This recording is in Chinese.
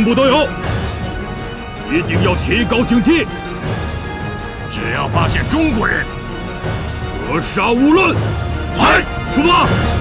全部都有，一定要提高警惕。 只要发现中国人， 格杀勿论。来，出发！